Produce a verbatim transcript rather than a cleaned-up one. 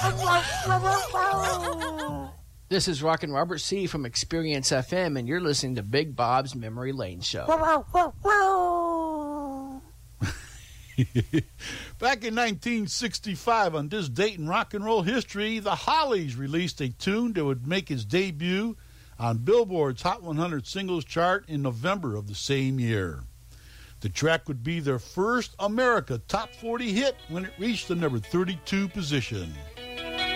This is Rockin' Robert C. from Experience F M, and you're listening to Big Bob's Memory Lane Show. Back in nineteen sixty-five, on this date in rock and roll history, the Hollies released a tune that would make its debut on Billboard's Hot one hundred Singles chart in November of the same year. The track would be their first America Top forty hit when it reached the number thirty-two position.